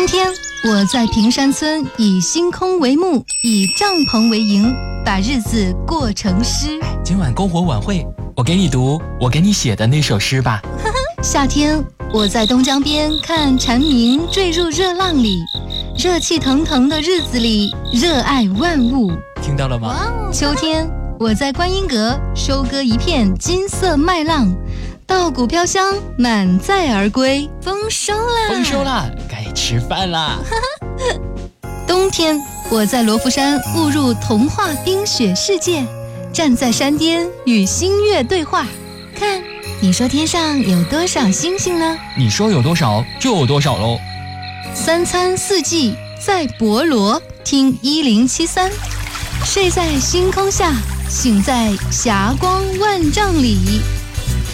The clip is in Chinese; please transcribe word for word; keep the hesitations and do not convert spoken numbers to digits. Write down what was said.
冬天，我在平山村以星空为幕，以帐篷为营，把日子过成诗。 今晚篝火晚会，我给你读我给你写的那首诗吧。 夏天，我在东江边看蝉鸣坠入热浪里，热气腾腾的日子里，热爱万物。 听到了吗？ 秋天，我在观音阁收割一片金色麦浪，稻谷飘香，满载而归。丰收啦！ 丰收啦！该吃饭啦！ 冬天，我在罗浮山误入童话冰雪世界，站在山巅与星月对话。看，你说天上有多少星星呢？ 你说有多少就有多少喽。 三餐四季在博罗，听一零七三，睡在星空下，醒在霞光万丈里。